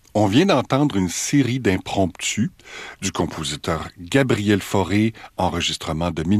On vient d'entendre une série d'impromptus du compositeur Gabriel Fauré, enregistrement de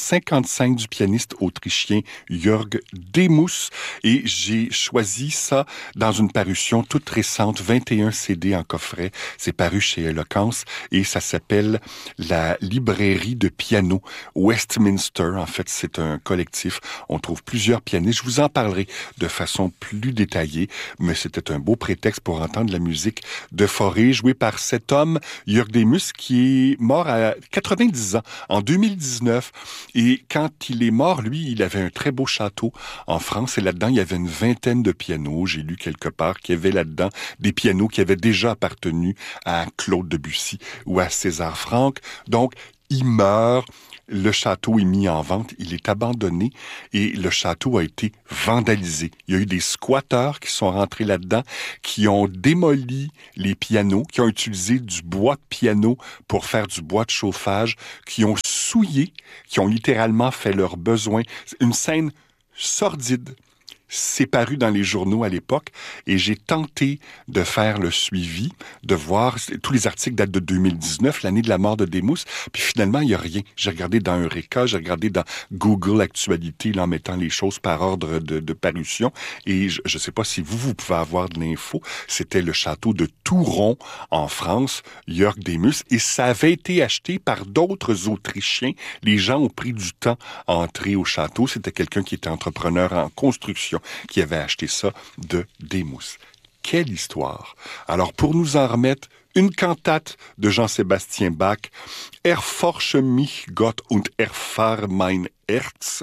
1955 du pianiste autrichien Jörg Demus. Et j'ai choisi ça dans une parution toute récente, 21 CD en coffret. C'est paru chez Eloquence et ça s'appelle La librairie de piano Westminster. En fait, c'est un collectif. On trouve plusieurs pianistes. Je vous en parlerai de façon plus détaillée, mais c'était un beau prétexte pour entendre la musique de Fauré, joué par cet homme, Jörg Demus, qui est mort à 90 ans, en 2019. Et quand il est mort, lui, il avait un très beau château en France, et là-dedans, il y avait une vingtaine de pianos. J'ai lu quelque part qu'il y avait là-dedans des pianos qui avaient déjà appartenu à Claude Debussy ou à César Franck. Donc, il meurt. Le château est mis en vente, il est abandonné et le château a été vandalisé. Il y a eu des squatteurs qui sont rentrés là-dedans, qui ont démoli les pianos, qui ont utilisé du bois de piano pour faire du bois de chauffage, qui ont souillé, qui ont littéralement fait leurs besoins. Une scène sordide. C'est paru dans les journaux à l'époque et j'ai tenté de faire le suivi, de voir, tous les articles datent de 2019, l'année de la mort de Demus, puis finalement, il n'y a rien. J'ai regardé dans Eureka, j'ai regardé dans Google Actualité, là, en mettant les choses par ordre de parution, et je ne sais pas si vous pouvez avoir de l'info, c'était le château de Touron, en France, Jörg Demus, et ça avait été acheté par d'autres Autrichiens. Les gens ont pris du temps à entrer au château. C'était quelqu'un qui était entrepreneur en construction qui avait acheté ça de Demus. Quelle histoire! Alors, pour nous en remettre, une cantate de Jean-Sébastien Bach, Erforsche mich Gott und erfahre mein Herz.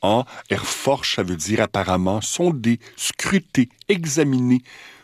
Erforche, ça veut dire apparemment sonder, scruter, examiner.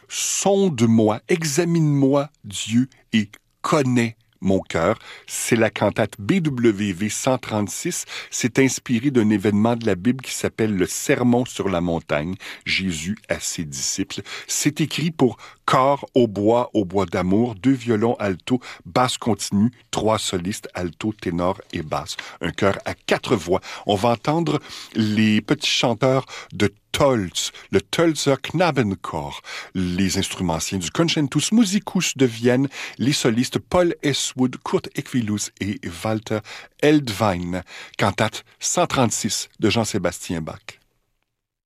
Sonde-moi, examine-moi, Dieu, et connais mon cœur. C'est la cantate BWV 136. C'est inspiré d'un événement de la Bible qui s'appelle le Sermon sur la montagne, Jésus à ses disciples. C'est écrit pour corps au bois d'amour, 2 violons alto, basse continue, 3 solistes, alto, ténor et basse. Un chœur à 4 voix. On va entendre les petits chanteurs de Tolz, le Tölzer Knabenchor, les instrumenticiens du Concentus Musicus de Vienne, les solistes Paul Heswood, Kurt Equilus et Walter Eldwein. Cantate 136 de Jean-Sébastien Bach.